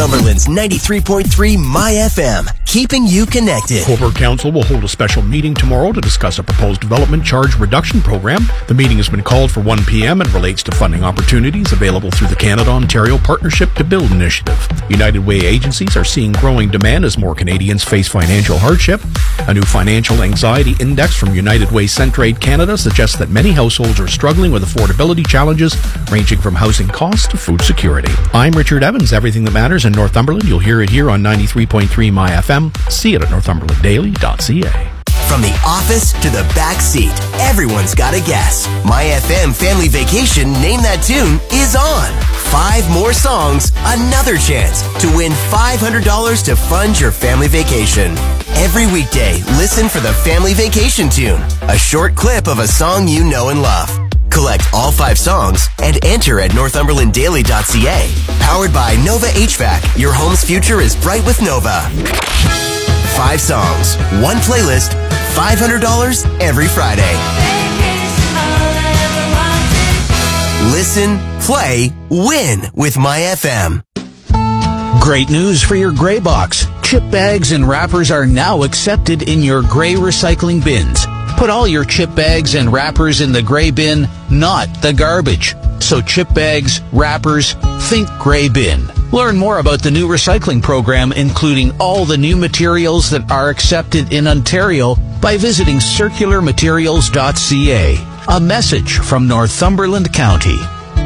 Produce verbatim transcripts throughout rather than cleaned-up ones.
Northumberland's ninety-three point three My F M, keeping you connected. Cobourg Council will hold a special meeting tomorrow to discuss a proposed development charge reduction program. The meeting has been called for one p.m. and relates to funding opportunities available through the Canada-Ontario Partnership to Build initiative. United Way agencies are seeing growing demand as more Canadians face financial hardship. A new financial anxiety index from United Way Centraid Canada suggests that many households are struggling with affordability challenges ranging from housing costs to food security. I'm Richard Evans. Everything that matters in Northumberland, you'll hear it here on ninety-three point three My F M. See it at northumberland daily dot c a. From the office to the back seat, everyone's got a guess. My F M Family Vacation Name That Tune is on. Five more songs, another chance to win five hundred dollars to fund your family vacation. Every weekday, listen for the Family Vacation Tune, a short clip of a song you know and love. Collect all five songs and enter at northumberland daily dot c a. Powered by Nova H V A C. Your home's future is bright with Nova. Five songs, one playlist, five hundred dollars every Friday. Listen, play, win with My F M. Great news for your gray box. Chip bags and wrappers are now accepted in your gray recycling bins. Put all your chip bags and wrappers in the gray bin, not the garbage. So chip bags, wrappers, think gray bin. Learn more about the new recycling program, including all the new materials that are accepted in Ontario, by visiting circular materials dot c a. A message from Northumberland County.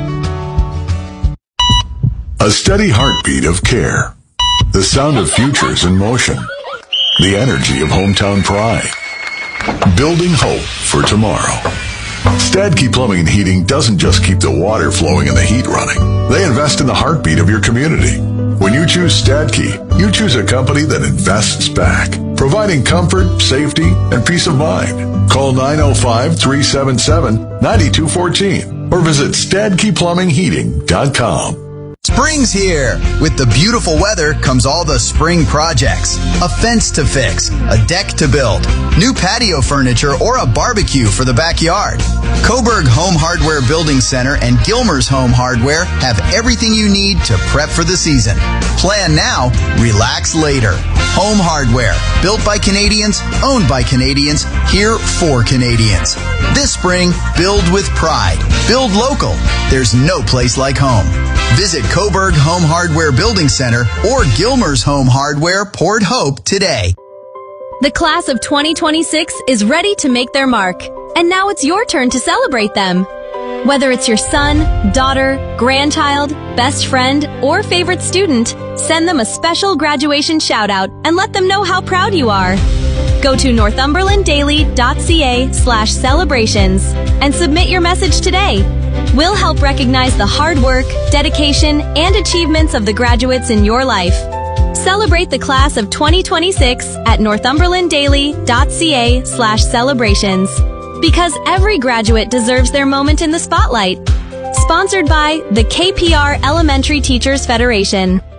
A steady heartbeat of care. The sound of futures in motion. The energy of hometown pride. Building hope for tomorrow. Stadkey Plumbing and Heating doesn't just keep the water flowing and the heat running. They invest in the heartbeat of your community. When you choose Stadkey, you choose a company that invests back, providing comfort, safety, and peace of mind. Call nine oh five, three seven seven, nine two one four or visit stadkey plumbing heating dot com. Spring's here. With the beautiful weather comes all the spring projects. A fence to fix, a deck to build, new patio furniture, or a barbecue for the backyard. Cobourg Home Hardware Building Center and Gilmer's Home Hardware have everything you need to prep for the season. Plan now, relax later. Home Hardware, built by Canadians, owned by Canadians, here for Canadians. This spring, build with pride. Build local. There's no place like home. Visit Cobourg Home Hardware Building Center or Gilmer's Home Hardware, Port Hope today. The class of twenty twenty-six is ready to make their mark, and now it's your turn to celebrate them. Whether it's your son, daughter, grandchild, best friend, or favorite student, send them a special graduation shout-out and let them know how proud you are. Go to northumberland daily dot c a slash celebrations and submit your message today. We'll help recognize the hard work, dedication, and achievements of the graduates in your life. Celebrate the class of twenty twenty-six at northumberland daily dot c a slash celebrations. Because every graduate deserves their moment in the spotlight. Sponsored by the K P R Elementary Teachers Federation.